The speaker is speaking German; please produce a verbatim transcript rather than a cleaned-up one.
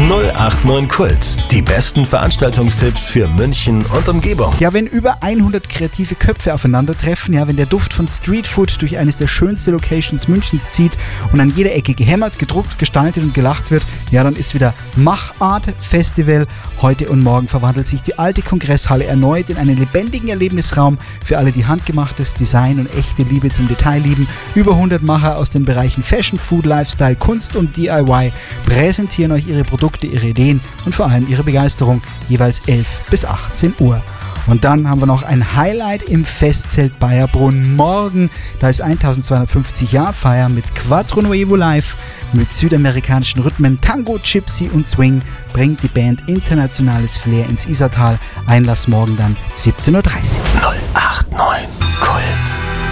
null acht neun Kult. Die besten Veranstaltungstipps für München und Umgebung. Ja, wenn über hundert kreative Köpfe aufeinandertreffen, ja, wenn der Duft von Streetfood durch eines der schönsten Locations Münchens zieht und an jeder Ecke gehämmert, gedruckt, gestaltet und gelacht wird, ja, dann ist wieder Machart Festival. Heute und morgen verwandelt sich die alte Kongresshalle erneut in einen lebendigen Erlebnisraum für alle, die handgemachtes Design und echte Liebe zum Detail lieben. Über hundert Macher aus den Bereichen Fashion, Food, Lifestyle, Kunst und D I Y präsentieren euch ihre Produkte, ihre Ideen und vor allem ihre Begeisterung, jeweils elf bis achtzehn Uhr. Und dann haben wir noch ein Highlight im Festzelt Bayerbrunn morgen. Da ist eintausendzweihundertfünfzig Jahr Feier mit Quattro Nuevo Live, mit südamerikanischen Rhythmen, Tango, Gypsy und Swing bringt die Band internationales Flair ins Isartal. Einlass morgen dann siebzehn Uhr dreißig. null acht neun